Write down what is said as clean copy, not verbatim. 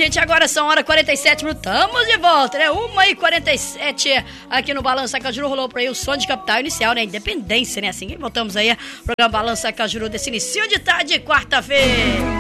gente, agora são horas 47 minutos, estamos de volta, né? 1h47 aqui no Balança Cajuru, rolou por aí o som de capital inicial, né? Independência, né? Assim, voltamos aí, programa Balança Cajuru desse início de tarde, quarta-feira.